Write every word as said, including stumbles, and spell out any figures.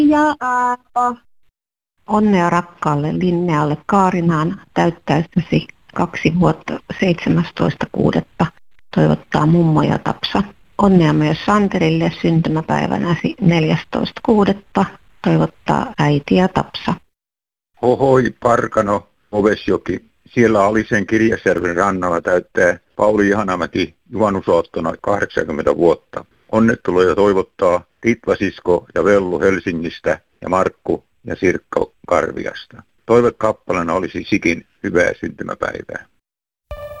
Ja Aapo. Onnea rakkaalle Linnealle Kaarinaan täyttäessäsi kaksi vuotta seitsemästoista kuudetta toivottaa mummo ja Tapsa. Onnea myös Santerille syntymäpäivänäsi neljästoista kuudetta toivottaa äiti ja Tapsa. Hohoi Parkano, Ovesjoki. Siellä Alisen Kirjasjärven rannalla täyttää Pauli Ihanamäki juhannusaattona kahdeksankymmentä vuotta. Onnetteluja toivottaa Ritva Sisko ja Vellu Helsingistä ja Markku ja Sirkka Karviasta. Toivekappaleena olisi Sikin hyvää syntymäpäivää.